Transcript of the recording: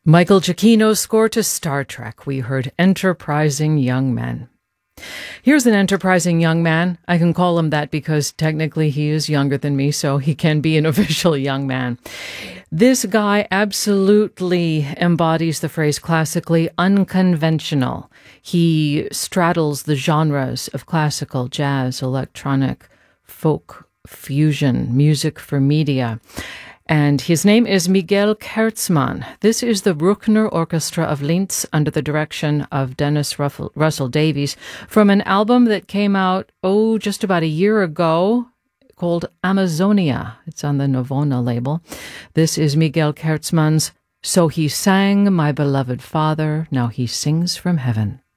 Michael Giacchino's score to Star Trek. We heard Enterprising Young Men. Here's an enterprising young man. I can call him that because technically he is younger than me, so he can be an official young man. This guy absolutely embodies the phrase classically unconventional. He straddles the genres of classical, jazz, electronic, folk, fusion, music for media. And his name is Miguel Kertzmann. This is the Bruckner Orchestra of Linz under the direction of Dennis Russell Davies from an album that came out, just about a year ago called Amazonia. It's on the Novona label. This is Miguel Kertzmann's So He Sang, My Beloved Father, Now He Sings from Heaven.